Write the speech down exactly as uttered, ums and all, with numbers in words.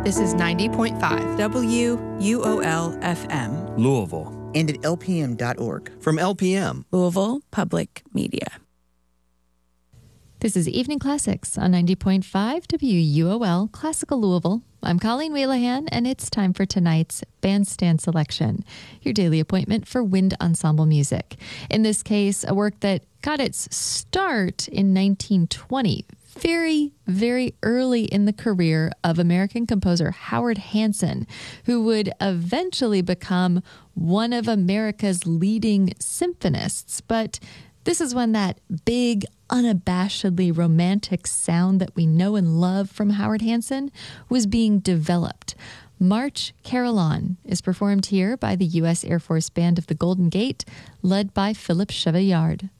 This is ninety point five W U O L F M. Louisville. And at L P M dot org. From L P M. Louisville Public Media. This is Evening Classics on ninety point five W U O L Classical Louisville. I'm Colleen Wheelahan, and it's time for tonight's Bandstand Selection, your daily appointment for wind ensemble music. In this case, a work that got its start in nineteen twenty, very, very early in the career of American composer Howard Hanson, who would eventually become one of America's leading symphonists. But this is when that big, unabashedly romantic sound that we know and love from Howard Hanson was being developed. March Carillon is performed here by the U S Air Force Band of the Golden Gate, led by Philippe Chevillard.